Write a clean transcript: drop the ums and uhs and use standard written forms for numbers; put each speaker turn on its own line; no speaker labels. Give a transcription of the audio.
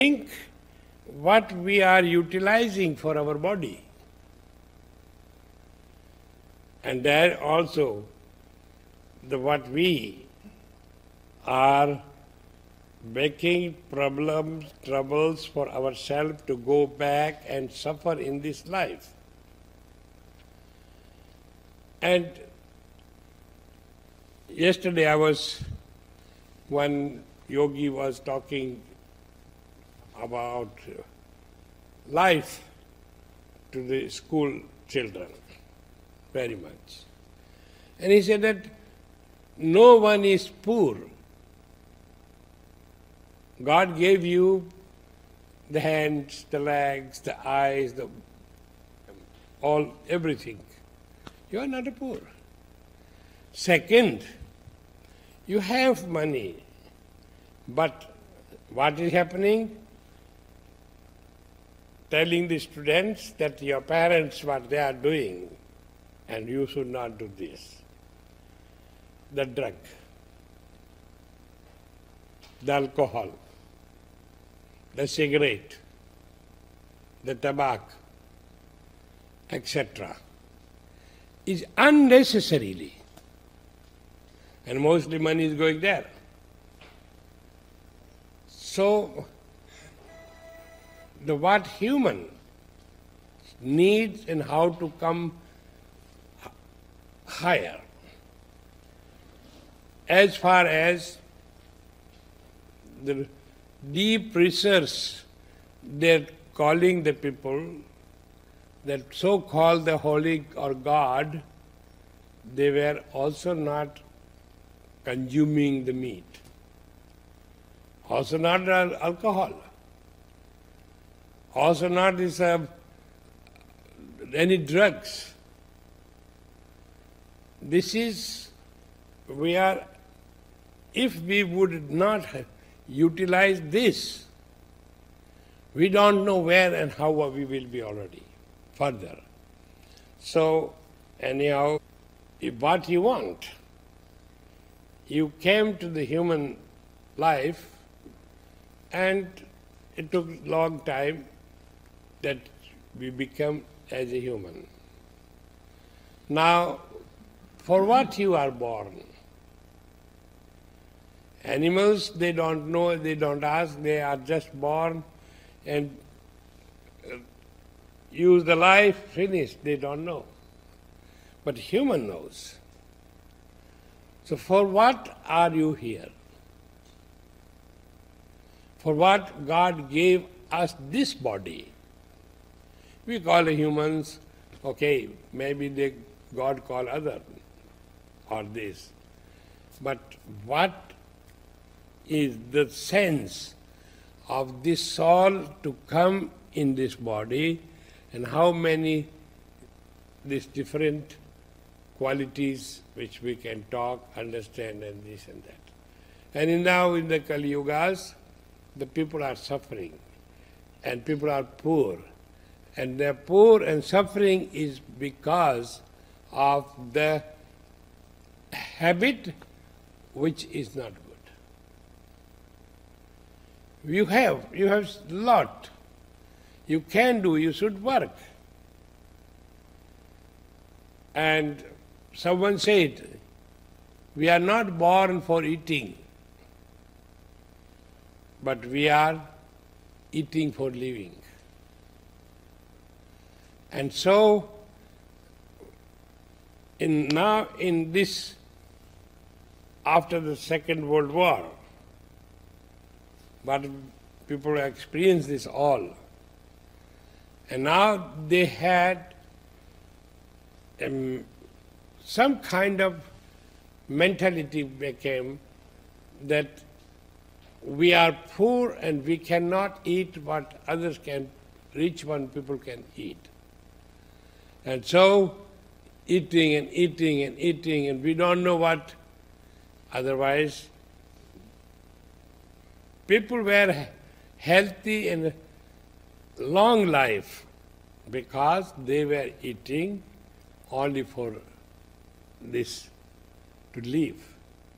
think what we are utilizing for our body. And there also what we are making troubles for ourselves to go back and suffer in this life. And yesterday one yogi was talking about life to the school children very much. And he said that no one is poor. God gave you the hands, the legs, the eyes, everything. You are not a poor. Second, you have money, but what is happening? Telling the students that your parents, what they are doing, and you should not do this. The drug, the alcohol, the cigarette, the tobacco, etc. is unnecessarily, and mostly money is going there. So, what human needs and how to come higher. As far as the deep research, they're calling the people that so-called the holy or God, they were also not consuming the meat, also not alcohol, also not any drugs. This is, if we would not utilize this, we don't know where and how we will be already further. So, anyhow, what you want, you came to the human life and it took a long time that we become as a human. Now, for what you are born? Animals, they don't know, they don't ask, they are just born and use the life, finished, they don't know. But human knows. So for what are you here? For what God gave us this body? We call humans, okay, maybe God call other or this. But what is the sense of this soul to come in this body, and how many these different qualities which we can talk, understand, and this and that. And now in the Kali Yugas, the people are suffering and people are poor. And they're poor and suffering is because of the habit which is not good. You have a lot. You can do, you should work. And someone said, we are not born for eating, but we are eating for living. And so, in this, after the Second World War, but people experienced this all. And now they had some kind of mentality became that we are poor and we cannot eat what others can, rich people can eat. And so, eating and eating and eating, and we don't know what. Otherwise, people were healthy and long life because they were eating only for this, to live.